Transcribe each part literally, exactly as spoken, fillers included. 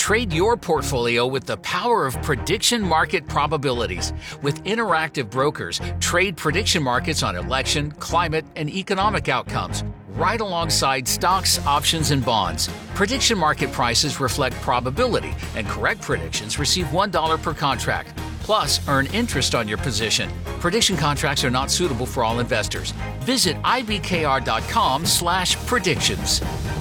Trade your portfolio with the power of prediction market probabilities. With interactive brokers, trade prediction markets on election, climate, and economic outcomes, right alongside stocks, options, and bonds. Prediction market prices reflect probability, and correct predictions receive one dollar per contract. Plus, earn interest on your position. Prediction contracts are not suitable for all investors. Visit ibkr.com slash predictions.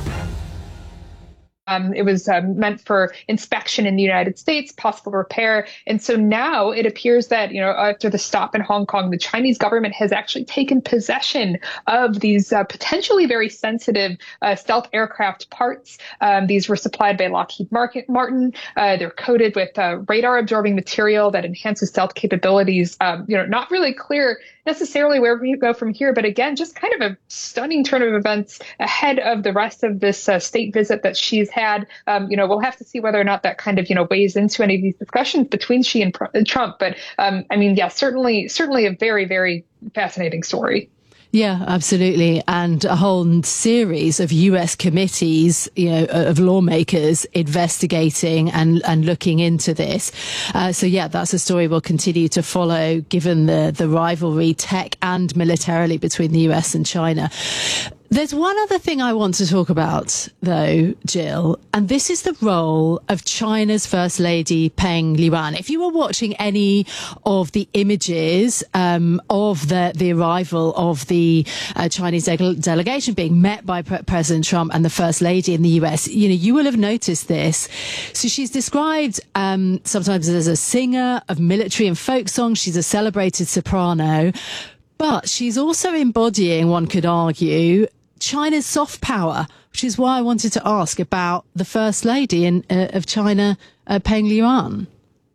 Um, it was um, meant for inspection in the United States, possible repair. And so now it appears that, you know, after the stop in Hong Kong, the Chinese government has actually taken possession of these uh, potentially very sensitive uh, stealth aircraft parts. Um, these were supplied by Lockheed Martin. Uh, they're coated with uh, radar absorbing material that enhances stealth capabilities. Um, you know, not really clear necessarily where we go from here, but again, just kind of a stunning turn of events ahead of the rest of this uh, state visit that she's had. Um, you know, we'll have to see whether or not that kind of, you know, weighs into any of these discussions between she and Trump. But um, I mean, yeah, certainly, certainly a very, very fascinating story. Yeah, absolutely. And a whole series of U S committees, you know, of lawmakers investigating and, and looking into this. Uh, so, yeah, that's a story we'll continue to follow, given the, the rivalry tech and militarily between the U S and China. There's one other thing I want to talk about, though, Jill, and this is the role of China's First Lady Peng Liyuan. If you were watching any of the images um, of the, the arrival of the uh, Chinese de- delegation being met by Pre- President Trump and the First Lady in the U S, you know, you will have noticed this. So she's described um, sometimes as a singer of military and folk songs. She's a celebrated soprano, but she's also embodying, one could argue, China's soft power, which is why I wanted to ask about the First Lady in, uh, of China, uh, Peng Liyuan.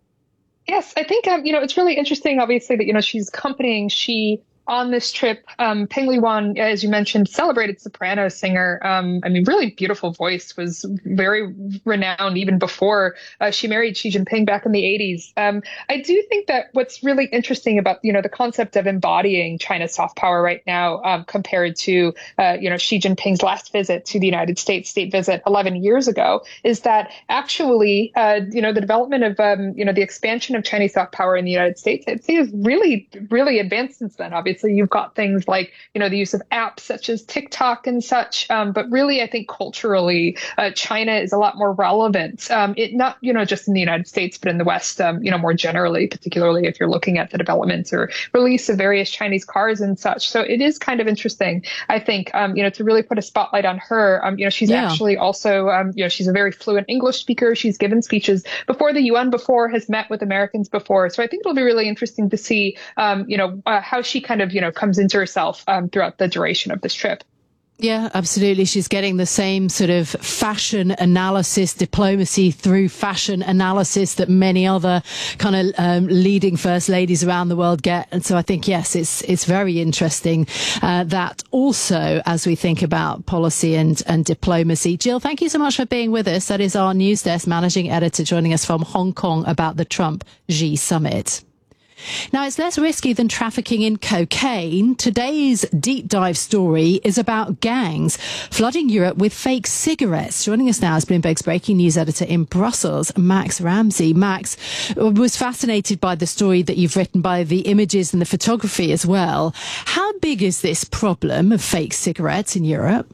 Yes, I think, um, you know, it's really interesting, obviously, that, you know, she's accompanying Xi on this trip. um, Peng Liyuan, as you mentioned, celebrated soprano singer. Um, I mean, really beautiful voice, was very renowned even before uh, she married Xi Jinping back in the eighties. Um, I do think that what's really interesting about, you know, the concept of embodying China's soft power right now, um, compared to, uh, you know, Xi Jinping's last visit to the United States, state visit eleven years ago, is that actually, uh, you know, the development of, um, you know, the expansion of Chinese soft power in the United States, I'd say is really, really advanced since then. Obviously, you've got things like, you know, the use of apps such as TikTok and such. Um, but really, I think culturally, uh, China is a lot more relevant. Um, it not, you know, just in the United States, but in the West, um, you know, more generally, particularly if you're looking at the development or release of various Chinese cars and such. So it is kind of interesting, I think, um, you know, to really put a spotlight on her. Um, you know, she's yeah. actually also, um, you know, she's a very fluent English speaker. She's given speeches before the U N before, has met with Americans before. So I think it'll be really interesting to see, um, you know, uh, how she kind of, you know, comes into herself um, throughout the duration of this trip. Yeah, absolutely. She's getting the same sort of fashion analysis, diplomacy through fashion analysis that many other kind of um, leading first ladies around the world get. And so I think, yes, it's it's very interesting uh, that also as we think about policy and, and diplomacy. Jill, thank you so much for being with us. That is our news desk managing editor joining us from Hong Kong about the Trump-Xi summit. Now, it's less risky than trafficking in cocaine. Today's deep dive story is about gangs flooding Europe with fake cigarettes. Joining us now is Bloomberg's breaking news editor in Brussels, Max Ramsey. Max, was fascinated by the story that you've written, by the images and the photography as well. How big is this problem of fake cigarettes in Europe?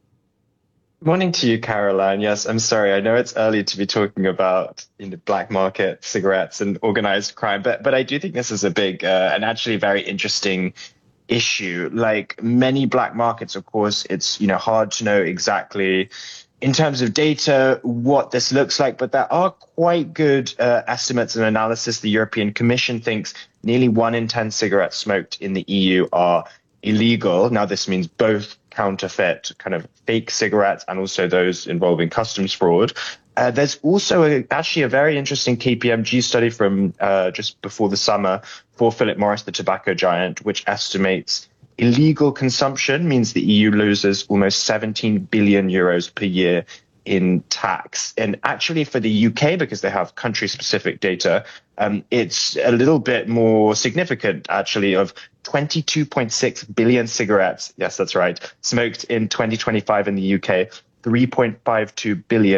Morning to you, Caroline. Yes, I'm sorry. I know it's early to be talking about, you know, black market cigarettes and organized crime, but but I do think this is a big uh, and actually very interesting issue. Like many black markets, of course, it's, you know, hard to know exactly in terms of data what this looks like, but there are quite good uh, estimates and analysis. The European Commission thinks nearly one in ten cigarettes smoked in the E U are illegal. Now, this means both counterfeit kind of fake cigarettes and also those involving customs fraud. Uh, there's also a, actually a very interesting K P M G study from uh, just before the summer for Philip Morris, the tobacco giant, which estimates illegal consumption means the E U loses almost seventeen billion euros per year in tax. And actually for the U K, because they have country-specific data, um, it's a little bit more significant, actually, of twenty-two point six billion cigarettes, yes, that's right, smoked in twenty twenty-five in the U K, three point five two billion